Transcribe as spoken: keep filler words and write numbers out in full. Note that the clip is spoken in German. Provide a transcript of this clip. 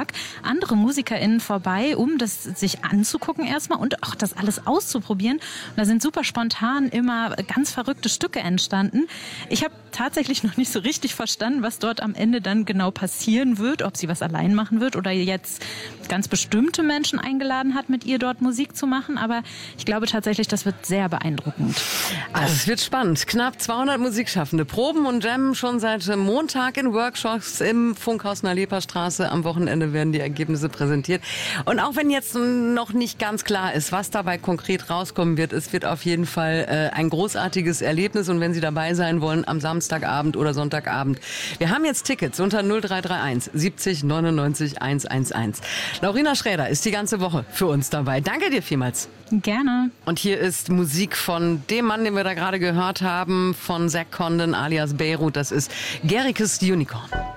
Tag andere MusikerInnen vorbei, um das sich anzugucken erstmal und auch das alles auszuprobieren. Und da sind super spontan immer ganz verrückte Stücke entstanden. Ich habe tatsächlich noch nicht so richtig verstanden, was dort am Ende dann genau passieren wird, ob sie was allein machen wird oder jetzt ganz bestimmte Menschen eingeladen hat, mit ihr dort Musik zu machen. Aber ich glaube tatsächlich, das wird sehr beeindruckend. Also es wird spannend. Knapp zweihundert Musikschaffende proben und jammen schon seit Montag in Workshops im Funkhaus Nalepa-Straße. Am Wochenende werden die Ergebnisse präsentiert. Und auch wenn jetzt noch nicht ganz klar ist, was dabei konkret rauskommen wird, es wird auf jeden Fall äh, ein großartiges Erlebnis. Und wenn Sie dabei sein wollen, am Samstagabend oder Sonntagabend. Wir haben jetzt Tickets unter null drei drei eins siebzig neunundneunzig hundertelf. Laurina Schräder ist die ganze Woche für uns dabei. Danke dir vielmals. Gerne. Und hier ist Musik von dem Mann, den wir da gerade gehört haben, von Zack Condon alias Beirut. Das ist Gericke's Unicorn.